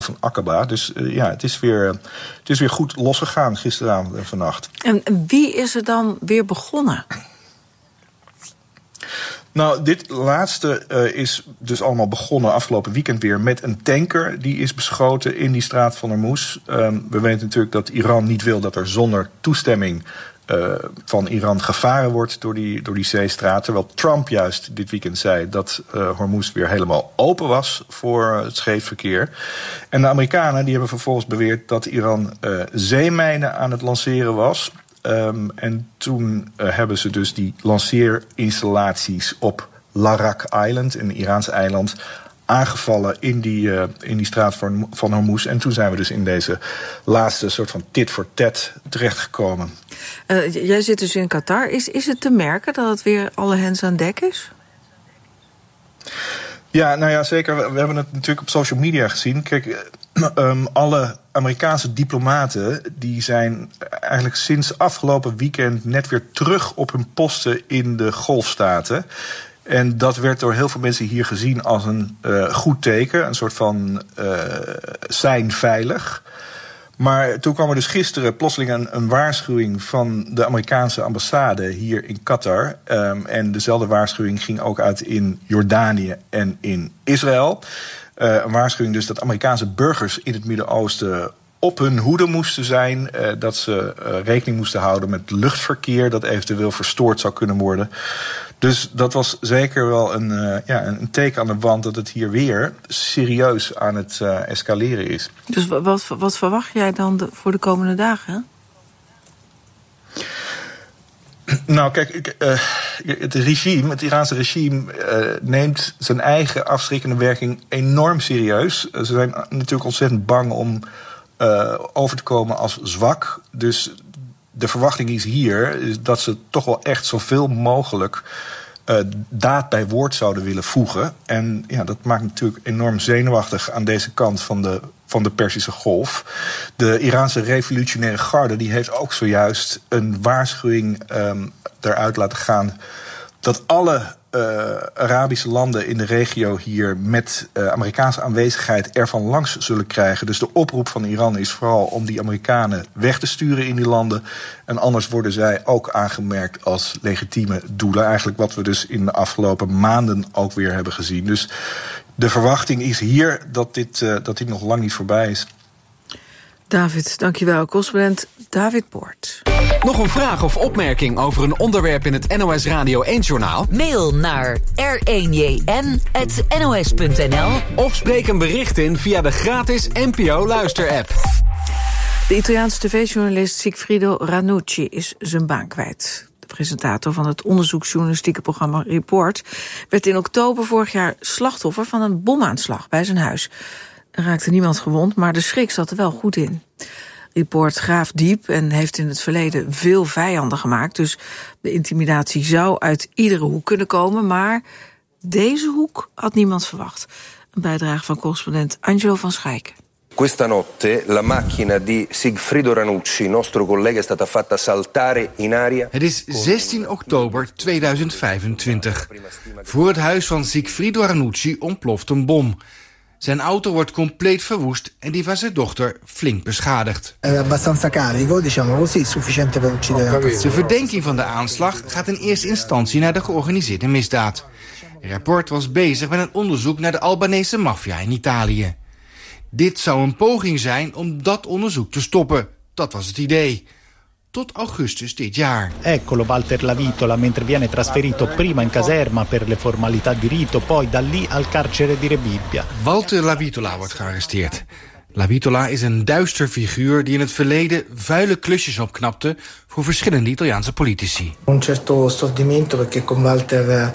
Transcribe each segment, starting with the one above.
van Aqaba. Dus het is weer goed losgegaan gisteravond en vannacht. En wie is er dan weer begonnen? Nou, dit laatste is dus allemaal begonnen afgelopen weekend weer met een tanker. Die is beschoten in die straat van Hormuz. We weten natuurlijk dat Iran niet wil dat er zonder toestemming van Iran gevaren wordt door die zeestraat. Terwijl Trump juist dit weekend zei dat Hormuz weer helemaal open was voor het scheepsverkeer. En de Amerikanen die hebben vervolgens beweerd dat Iran zeemijnen aan het lanceren was. En toen hebben ze dus die lanceerinstallaties op Larak Island, een Iraans eiland, aangevallen in die straat van Hormuz. En toen zijn we dus in deze laatste soort van tit for tat terechtgekomen. Jij zit dus in Qatar. Is het te merken dat het weer alle hens aan dek is? Ja, nou ja, zeker. We hebben het natuurlijk op social media gezien. Kijk, alle Amerikaanse diplomaten die zijn eigenlijk sinds afgelopen weekend net weer terug op hun posten in de Golfstaten. En dat werd door heel veel mensen hier gezien als een goed teken, een soort van zijn veilig. Maar toen kwam er dus gisteren plotseling een waarschuwing van de Amerikaanse ambassade hier in Qatar. En dezelfde waarschuwing ging ook uit in Jordanië en in Israël. Een waarschuwing dus dat Amerikaanse burgers in het Midden-Oosten op hun hoede moesten zijn. Dat ze rekening moesten houden met luchtverkeer dat eventueel verstoord zou kunnen worden. Dus dat was zeker wel een teken aan de wand dat het hier weer serieus aan het escaleren is. Dus wat verwacht jij dan voor de komende dagen? Nou, kijk, het Iraanse regime neemt zijn eigen afschrikkende werking enorm serieus. Ze zijn natuurlijk ontzettend bang om over te komen als zwak. Dus de verwachting is hier dat ze toch wel echt zoveel mogelijk daad bij woord zouden willen voegen. En ja, dat maakt natuurlijk enorm zenuwachtig aan deze kant van de Perzische Golf. De Iraanse revolutionaire garde die heeft ook zojuist een waarschuwing eruit laten gaan dat alle Arabische landen in de regio hier met Amerikaanse aanwezigheid ervan langs zullen krijgen. Dus de oproep van Iran is vooral om die Amerikanen weg te sturen in die landen. En anders worden zij ook aangemerkt als legitieme doelen. Eigenlijk wat we dus in de afgelopen maanden ook weer hebben gezien. Dus de verwachting is hier dat dit nog lang niet voorbij is. David, dankjewel. Correspondent David Poort. Nog een vraag of opmerking over een onderwerp in het NOS Radio 1-journaal? Mail naar r1jn@nos.nl Of spreek een bericht in via de gratis NPO Luister-app. De Italiaanse tv-journalist Sigfrido Ranucci is zijn baan kwijt. De presentator van het onderzoeksjournalistieke programma Report werd in oktober vorig jaar slachtoffer van een bomaanslag bij zijn huis. Er raakte niemand gewond, maar de schrik zat er wel goed in. Report graaft diep en heeft in het verleden veel vijanden gemaakt. Dus de intimidatie zou uit iedere hoek kunnen komen. Maar deze hoek had niemand verwacht. Een bijdrage van correspondent Angelo van Schaik. Questa notte la macchina di Sigfrido Ranucci, nostro collega, è stata fatta saltare in aria. Het is 16 oktober 2025. Voor het huis van Sigfrido Ranucci ontploft een bom. Zijn auto wordt compleet verwoest en die van zijn dochter flink beschadigd. Abbastanza carico, diciamo così, sufficiente per uccidere. De verdenking van de aanslag gaat in eerste instantie naar de georganiseerde misdaad. Report was bezig met een onderzoek naar de Albanese maffia in Italië. Dit zou een poging zijn om dat onderzoek te stoppen. Dat was het idee. Tot augustus dit jaar. Eccolo Walter Lavitola mentre viene trasferito prima in caserma per le formalità di rito, poi da lì al carcere di Rebibbia. Walter Lavitola wordt gearresteerd. Lavitola is een duister figuur die in het verleden vuile klusjes opknapte voor verschillende Italiaanse politici. Un certo stordimento perché con Walter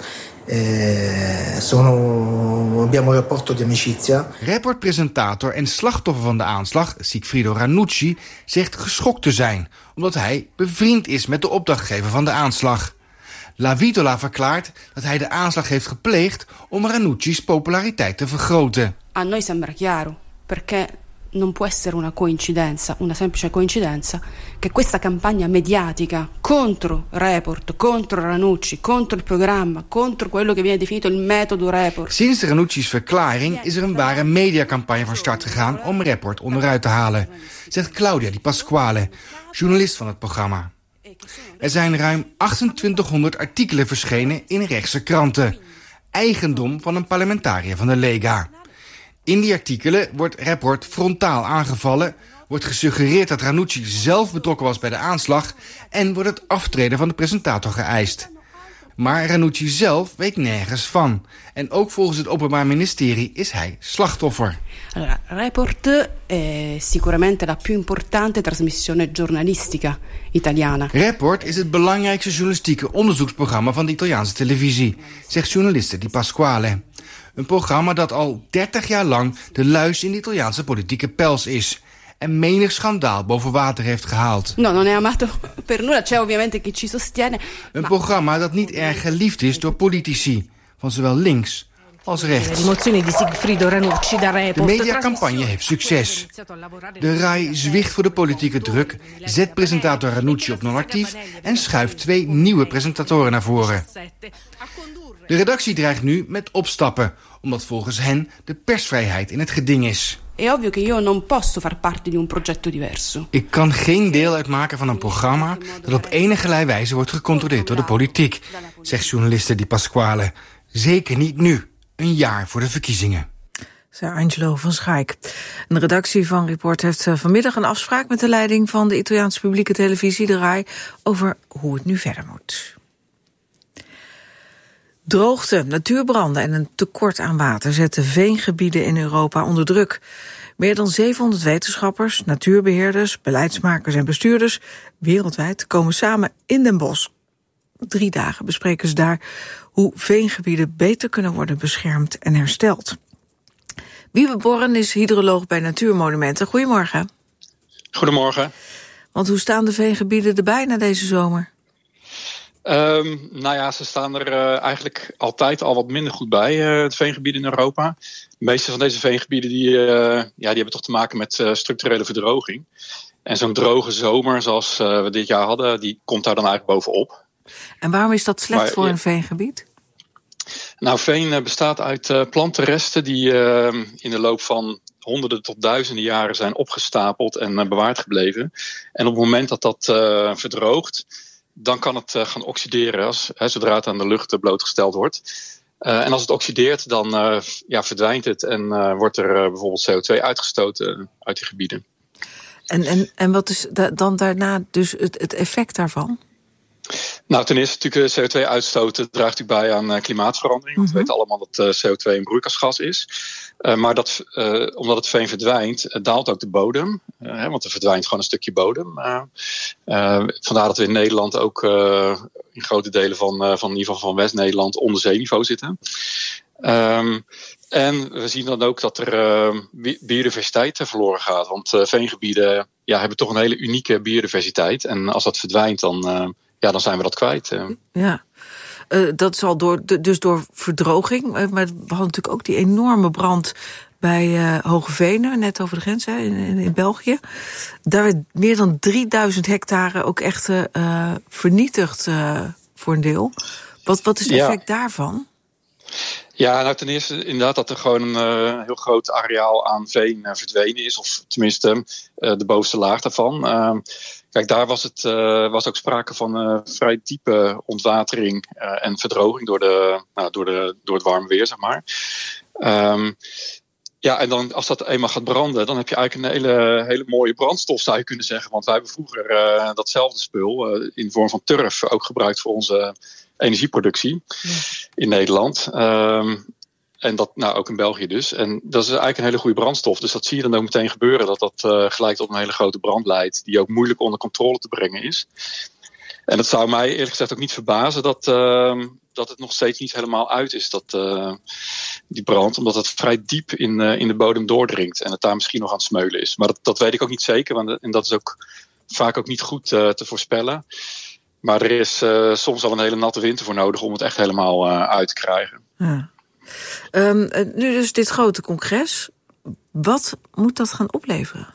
abbiamo un rapporto di amicizia. Rapportpresentator en slachtoffer van de aanslag, Sigfrido Ranucci, zegt geschokt te zijn, omdat hij bevriend is met de opdrachtgever van de aanslag. Lavitola verklaart dat hij de aanslag heeft gepleegd om Ranucci's populariteit te vergroten. A noi sembra chiaro, perché non può essere una coincidenza, una semplice coincidenza, che questa campagna mediatica contro Report, contro Ranucci, contro il programma, contro quello che viene definito il metodo Report. Sinds Ranucci's verklaring is een ware mediacampagne van start gegaan om Report onderuit te halen, zegt Claudia Di Pasquale, journalist van het programma. Er zijn ruim 2800 artikelen verschenen in rechtse kranten, eigendom van een parlementariër van de Lega. In die artikelen wordt Report frontaal aangevallen, wordt gesuggereerd dat Ranucci zelf betrokken was bij de aanslag en wordt het aftreden van de presentator geëist. Maar Ranucci zelf weet nergens van. En ook volgens het Openbaar Ministerie is hij slachtoffer. Allora, Report è sicuramente la più importante trasmissione giornalistica italiana. Report is het belangrijkste journalistieke onderzoeksprogramma van de Italiaanse televisie, zegt journaliste Di Pasquale. Een programma dat al 30 jaar lang de luis in de Italiaanse politieke pels is en menig schandaal boven water heeft gehaald. No, non è amato per nulla, c'è ovviamente chi ci sostiene. Een programma dat niet erg geliefd is door politici, van zowel links als rechts. De mediacampagne heeft succes. De RAI zwicht voor de politieke druk, zet presentator Ranucci op non-actief en schuift 2 nieuwe presentatoren naar voren. De redactie dreigt nu met opstappen, omdat volgens hen de persvrijheid in het geding is. È ovvio che io non posso far parte di un progetto diverso. Ik kan geen deel uitmaken van een programma dat op enige wijze wordt gecontroleerd door de politiek, zegt journaliste Di Pasquale. Zeker niet nu, een jaar voor de verkiezingen. Zei Angelo van Schaik. De redactie van Report heeft vanmiddag een afspraak met de leiding van de Italiaanse publieke televisie, de RAI, over hoe het nu verder moet. Droogte, natuurbranden en een tekort aan water zetten veengebieden in Europa onder druk. Meer dan 700 wetenschappers, natuurbeheerders, beleidsmakers en bestuurders wereldwijd komen samen in Den Bosch. 3 dagen bespreken ze daar hoe veengebieden beter kunnen worden beschermd en hersteld. Wiebe Borren is hydroloog bij Natuurmonumenten. Goedemorgen. Goedemorgen. Want hoe staan de veengebieden erbij na deze zomer? Ze staan er eigenlijk altijd al wat minder goed bij, het veengebieden in Europa. De meeste van deze veengebieden die hebben toch te maken met structurele verdroging. En zo'n droge zomer zoals we dit jaar hadden, die komt daar dan eigenlijk bovenop. En waarom is dat slecht voor een veengebied? Nou, veen bestaat uit plantenresten die in de loop van honderden tot duizenden jaren zijn opgestapeld en bewaard gebleven. En op het moment dat dat verdroogt, dan kan het gaan oxideren zodra het aan de lucht blootgesteld wordt. En als het oxideert, dan verdwijnt het en wordt er bijvoorbeeld CO2 uitgestoten uit die gebieden. En wat is dan daarna dus het effect daarvan? Nou, ten eerste natuurlijk CO2-uitstoot draagt natuurlijk bij aan klimaatverandering. Want we weten allemaal dat CO2 een broeikasgas is. Maar omdat het veen verdwijnt, daalt ook de bodem. Want er verdwijnt gewoon een stukje bodem. Vandaar dat we in Nederland ook in grote delen van in ieder geval van West-Nederland onder zeeniveau zitten. En we zien dan ook dat er biodiversiteit verloren gaat. Want veengebieden hebben toch een hele unieke biodiversiteit. En als dat verdwijnt, dan zijn we dat kwijt. Ja, dat zal door verdroging. Maar we hadden natuurlijk ook die enorme brand bij Hogeveen, net over de grens in België. Daar werd meer dan 3000 hectare ook echt vernietigd voor een deel. Wat is het effect daarvan? Ja, nou ten eerste inderdaad dat er gewoon een heel groot areaal aan veen verdwenen is. Of tenminste de bovenste laag daarvan. Kijk, daar was ook sprake van vrij diepe ontwatering en verdroging door het warme weer, zeg maar. En dan als dat eenmaal gaat branden, dan heb je eigenlijk een hele mooie brandstof, zou je kunnen zeggen. Want wij hebben vroeger datzelfde spul in de vorm van turf ook gebruikt voor onze energieproductie in Nederland. En dat ook in België dus. En dat is eigenlijk een hele goede brandstof. Dus dat zie je dan ook meteen gebeuren. Dat gelijk tot een hele grote brand leidt. Die ook moeilijk onder controle te brengen is. En het zou mij eerlijk gezegd ook niet verbazen dat het nog steeds niet helemaal uit is. Die brand. Omdat het vrij diep in de bodem doordringt. En het daar misschien nog aan het smeulen is. Maar dat weet ik ook niet zeker. En dat is ook vaak ook niet goed te voorspellen. Maar er is soms al een hele natte winter voor nodig om het echt helemaal uit te krijgen. Ja. Nu dus dit grote congres. Wat moet dat gaan opleveren?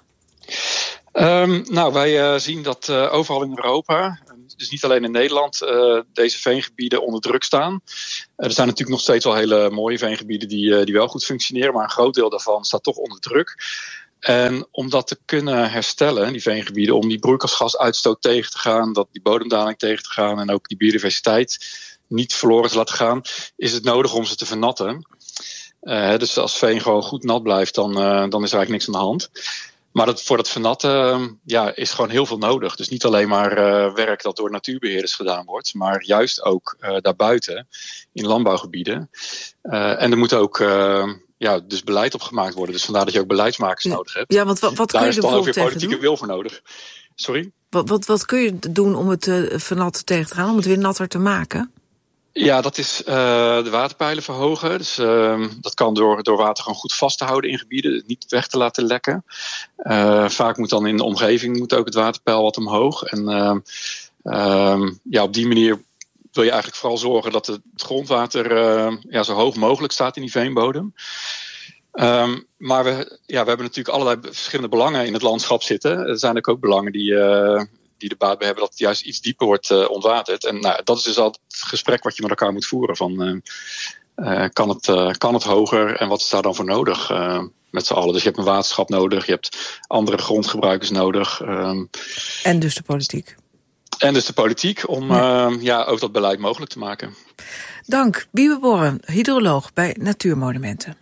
Wij zien dat overal in Europa, dus niet alleen in Nederland, deze veengebieden onder druk staan. Er zijn natuurlijk nog steeds wel hele mooie veengebieden die wel goed functioneren, maar een groot deel daarvan staat toch onder druk. En om dat te kunnen herstellen, die veengebieden, om die broeikasgasuitstoot tegen te gaan, die bodemdaling tegen te gaan en ook die biodiversiteit niet verloren te laten gaan, is het nodig om ze te vernatten. Dus als veen gewoon goed nat blijft, dan is er eigenlijk niks aan de hand. Maar voor dat vernatten is gewoon heel veel nodig. Dus niet alleen maar werk dat door natuurbeheerders gedaan wordt, maar juist ook daarbuiten in landbouwgebieden. En er moet ook dus beleid op gemaakt worden. Dus vandaar dat je ook beleidsmakers nodig hebt. Ja, want wat kun je er dan ook weer tegen politieke doen? wil voor nodig. Sorry? Wat kun je doen om het vernatten tegen te gaan, om het weer natter te maken? Ja, dat is de waterpeilen verhogen. Dus dat kan door water gewoon goed vast te houden in gebieden, niet weg te laten lekken. Vaak moet dan in de omgeving ook het waterpeil wat omhoog. En op die manier wil je eigenlijk vooral zorgen dat het grondwater zo hoog mogelijk staat in die veenbodem. Maar we hebben natuurlijk allerlei verschillende belangen in het landschap zitten. Er zijn ook belangen die er baat bij hebben dat het juist iets dieper wordt ontwaterd. En dat is dus altijd het gesprek wat je met elkaar moet voeren. Van, kan het hoger en wat is daar dan voor nodig met z'n allen? Dus je hebt een waterschap nodig, je hebt andere grondgebruikers nodig. En dus de politiek. En dus de politiek om ook dat beleid mogelijk te maken. Dank, Wiebe Borren, hydroloog bij Natuurmonumenten.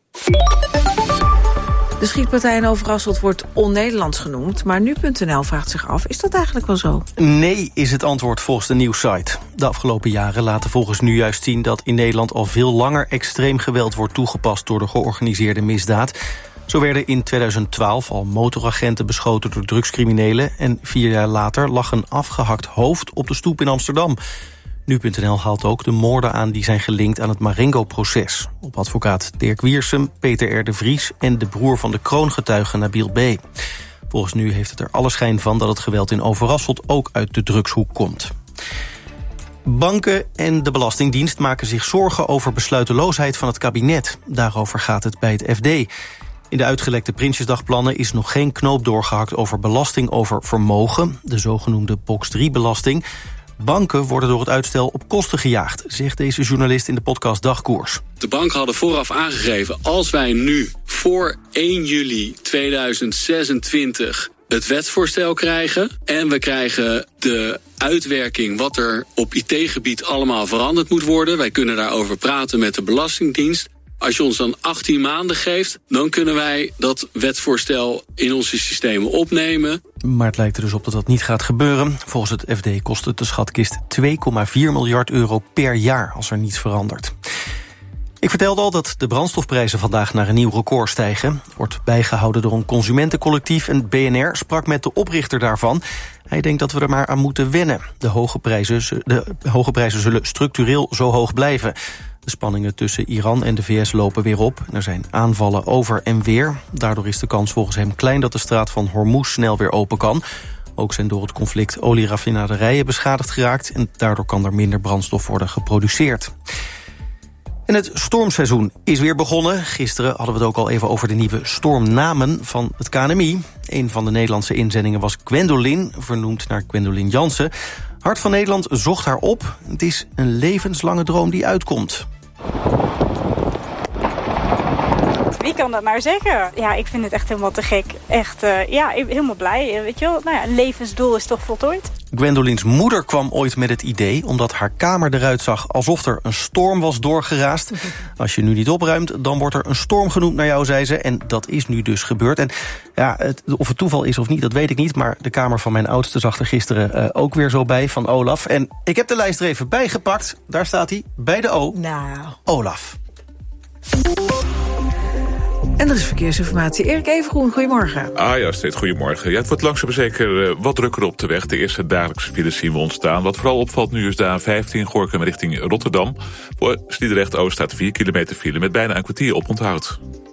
De schietpartij in Overasselt wordt on-Nederlands genoemd, maar nu.nl vraagt zich af, is dat eigenlijk wel zo? Nee, is het antwoord volgens de nieuwssite. De afgelopen jaren laten volgens Nu juist zien dat in Nederland al veel langer extreem geweld wordt toegepast door de georganiseerde misdaad. Zo werden in 2012 al motoragenten beschoten door drugscriminelen en 4 jaar later lag een afgehakt hoofd op de stoep in Amsterdam. Nu.nl haalt ook de moorden aan die zijn gelinkt aan het Marengo-proces. Op advocaat Dirk Wiersum, Peter R. de Vries en de broer van de kroongetuige Nabil B. Volgens Nu heeft het er alle schijn van dat het geweld in Overasselt ook uit de drugshoek komt. Banken en de Belastingdienst maken zich zorgen over besluiteloosheid van het kabinet. Daarover gaat het bij het FD. In de uitgelekte Prinsjesdagplannen is nog geen knoop doorgehakt over belasting over vermogen, de zogenoemde box 3-belasting. Banken worden door het uitstel op kosten gejaagd, zegt deze journalist in de podcast Dagkoers. De banken hadden vooraf aangegeven, als wij nu voor 1 juli 2026 het wetsvoorstel krijgen en we krijgen de uitwerking wat er op IT-gebied allemaal veranderd moet worden, wij kunnen daarover praten met de Belastingdienst. Als je ons dan 18 maanden geeft, dan kunnen wij dat wetsvoorstel in onze systemen opnemen. Maar het lijkt er dus op dat dat niet gaat gebeuren. Volgens het FD kost het de schatkist 2,4 miljard euro per jaar als er niets verandert. Ik vertelde al dat de brandstofprijzen vandaag naar een nieuw record stijgen. Het wordt bijgehouden door een consumentencollectief en BNR sprak met de oprichter daarvan. Hij denkt dat we er maar aan moeten wennen. De hoge prijzen zullen structureel zo hoog blijven. De spanningen tussen Iran en de VS lopen weer op. Er zijn aanvallen over en weer. Daardoor is de kans volgens hem klein dat de straat van Hormuz snel weer open kan. Ook zijn door het conflict olieraffinaderijen beschadigd geraakt en daardoor kan er minder brandstof worden geproduceerd. En het stormseizoen is weer begonnen. Gisteren hadden we het ook al even over de nieuwe stormnamen van het KNMI. Een van de Nederlandse inzendingen was Gwendoline, vernoemd naar Gwendoline Jansen. Hart van Nederland zocht haar op. Het is een levenslange droom die uitkomt. Wie kan dat nou zeggen? Ja, ik vind het echt helemaal te gek. Echt, helemaal blij. Weet je wel, een levensdoel is toch voltooid? Gwendolines moeder kwam ooit met het idee omdat haar kamer eruit zag alsof er een storm was doorgeraast. Als je nu niet opruimt, dan wordt er een storm genoemd naar jou, zei ze. En dat is nu dus gebeurd. En ja, of het toeval is of niet, dat weet ik niet. Maar de kamer van mijn oudste zag er gisteren ook weer zo bij, van Olaf. En ik heb de lijst er even bij gepakt. Daar staat hij, bij de O. Nou. Olaf. En er is verkeersinformatie. Erik Evengroen, goedemorgen. Ja, steeds goedemorgen. Ja, het wordt langzaam zeker wat drukker op de weg. De eerste dagelijkse files zien we ontstaan. Wat vooral opvalt nu is de A15 Gorinchem richting Rotterdam. Voor Sliedrecht-Oost staat 4 kilometer file met bijna een kwartier op onthoud.